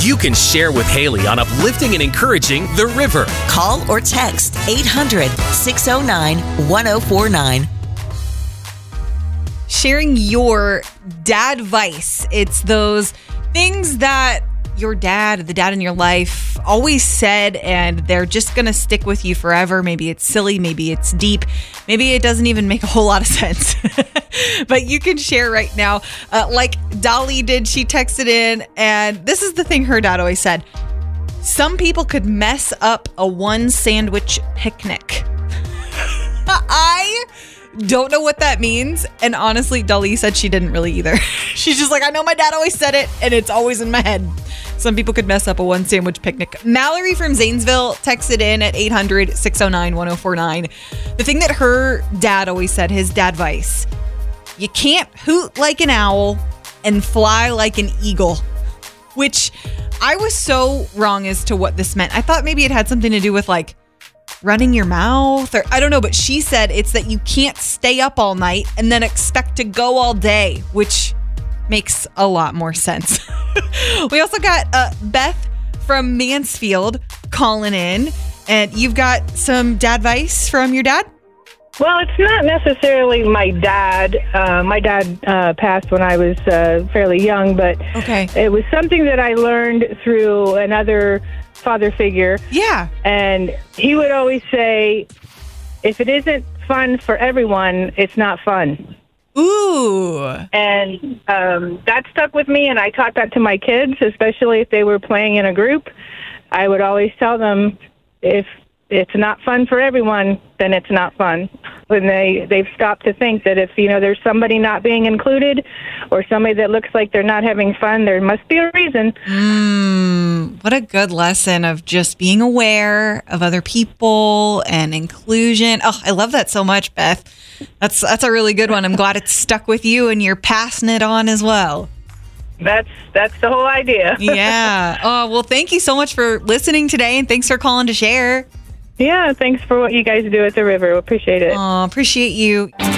You can share with Haley on uplifting and encouraging the river. Call or text 800-609-1049. Sharing your dad vice. It's those things that your dad, the dad in your life, always said, and they're just going to stick with you forever. Maybe it's silly, maybe it's deep, maybe it doesn't even make a whole lot of sense. But you can share right now. Like Dolly did, she texted in, and this is the thing her dad always said. Some people could mess up a one sandwich picnic. I don't know what that means. And honestly, Dolly said she didn't really either. She's just like, I know my dad always said it, and it's always in my head. Some people could mess up a one sandwich picnic. Mallory from Zanesville texted in at 800-609-1049. The thing that her dad always said, his dad vice, you can't hoot like an owl and fly like an eagle. Which I was so wrong as to what this meant. I thought maybe it had something to do with like running your mouth, or I don't know, but she said it's that you can't stay up all night and then expect to go all day, which makes a lot more sense. We also got Beth from Mansfield calling in, and you've got some dad advice from your dad? Well, it's not necessarily my dad. My dad passed when I was fairly young, but okay, it was something that I learned through another father figure. Yeah. And he would always say, if it isn't fun for everyone, it's not fun. Ooh. And that stuck with me, and I taught that to my kids, especially if they were playing in a group. I would always tell them, if it's not fun for everyone, then it's not fun. When they've stopped to think that if, there's somebody not being included or somebody that looks like they're not having fun, there must be a reason. What a good lesson of just being aware of other people and inclusion. Oh, I love that so much, Beth. That's a really good one. I'm glad it's stuck with you and you're passing it on as well. That's the whole idea. Yeah. Oh, well, thank you so much for listening today, and thanks for calling to share. Yeah, thanks for what you guys do at the river. Appreciate it. Oh, appreciate you.